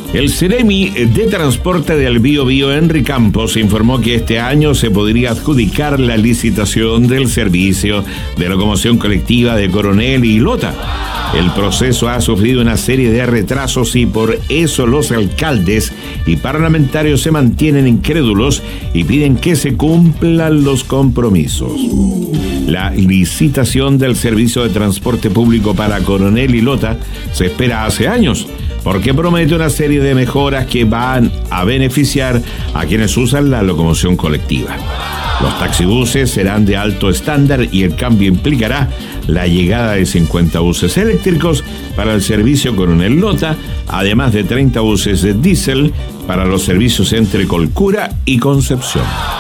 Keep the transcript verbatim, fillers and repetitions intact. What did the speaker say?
El Ceremi de Transporte del Biobío, Henry Campos, informó que este año se podría adjudicar la licitación del servicio de locomoción colectiva de Coronel y Lota. El proceso ha sufrido una serie de retrasos y por eso los alcaldes y parlamentarios se mantienen incrédulos y piden que se cumplan los compromisos. La licitación del servicio de transporte público para Coronel y Lota se espera hace años, porque promete una serie de mejoras que van a beneficiar a quienes usan la locomoción colectiva. Los taxibuses serán de alto estándar y el cambio implicará la llegada de cincuenta buses eléctricos para el servicio Coronel Lota, además de treinta buses de diésel para los servicios entre Colcura y Concepción.